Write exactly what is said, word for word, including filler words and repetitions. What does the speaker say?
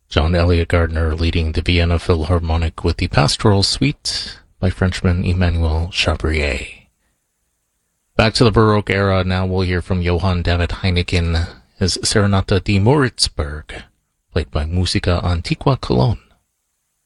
John Eliot Gardiner leading the Vienna Philharmonic with the Pastoral Suite by Frenchman Emmanuel Chabrier. Back to the Baroque era, now we'll hear from Johann David Heineken, his Serenata di Moritzburg, played by Musica Antiqua Cologne.